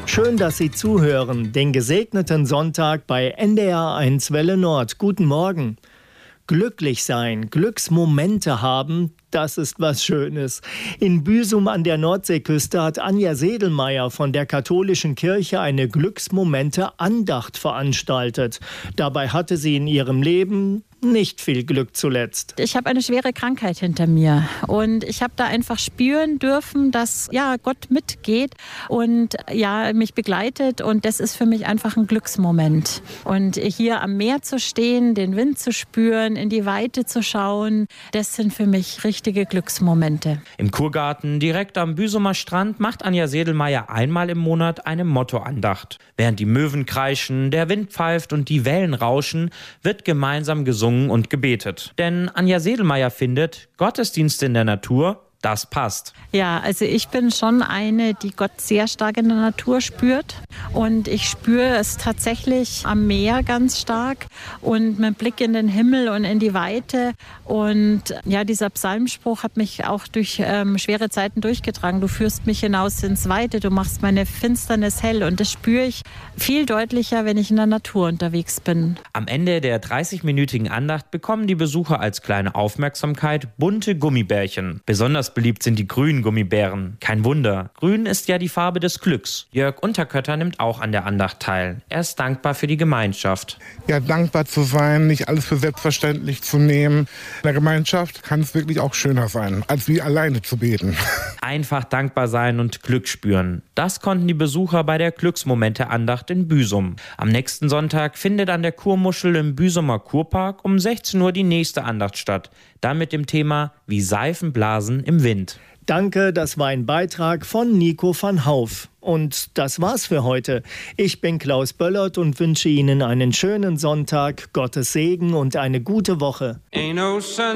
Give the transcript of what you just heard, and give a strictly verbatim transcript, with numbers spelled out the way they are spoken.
Schön, dass Sie zuhören. Den gesegneten Sonntag bei N D R eins Welle Nord. Guten Morgen. Glücklich sein, Glücksmomente haben, das ist was Schönes. In Büsum an der Nordseeküste hat Anja Sedelmeier von der katholischen Kirche eine Glücksmomente-Andacht veranstaltet. Dabei hatte sie in ihrem Leben nicht viel Glück zuletzt. Ich habe eine schwere Krankheit hinter mir und ich habe da einfach spüren dürfen, dass ja Gott mitgeht und ja mich begleitet, und das ist für mich einfach ein Glücksmoment. Und hier am Meer zu stehen, den Wind zu spüren, in die Weite zu schauen, das sind für mich richtige Glücksmomente. Im Kurgarten direkt am Büsumer Strand macht Anja Sedelmeier einmal im Monat eine Mottoandacht. Während die Möwen kreischen, der Wind pfeift und die Wellen rauschen, wird gemeinsam gesungen und gebetet. Denn Anja Sedelmeier findet, Gottesdienste in der Natur, das passt. Ja, also ich bin schon eine, die Gott sehr stark in der Natur spürt. Und ich spüre es tatsächlich am Meer ganz stark und mit Blick in den Himmel und in die Weite. Und ja, dieser Psalmspruch hat mich auch durch ähm, schwere Zeiten durchgetragen. Du führst mich hinaus ins Weite, du machst meine Finsternis hell. Und das spüre ich viel deutlicher, wenn ich in der Natur unterwegs bin. Am Ende der dreißigminütigen Andacht bekommen die Besucher als kleine Aufmerksamkeit bunte Gummibärchen. Besonders beliebt sind die grünen Gummibären. Kein Wunder, grün ist ja die Farbe des Glücks. Jörg Unterkötter nimmt auch an der Andacht teil. Er ist dankbar für die Gemeinschaft. Ja, dankbar zu sein, nicht alles für selbstverständlich zu nehmen. In der Gemeinschaft kann es wirklich auch schöner sein, als wie alleine zu beten. Einfach dankbar sein und Glück spüren. Das konnten die Besucher bei der Glücksmomente-Andacht in Büsum. Am nächsten Sonntag findet an der Kurmuschel im Büsumer Kurpark um sechzehn Uhr die nächste Andacht statt. Dann mit dem Thema Wie Seifen blasen im Wind. Danke, das war ein Beitrag von Nico van Hauf. Und das war's für heute. Ich bin Klaus Böllert und wünsche Ihnen einen schönen Sonntag, Gottes Segen und eine gute Woche. Ain't no sun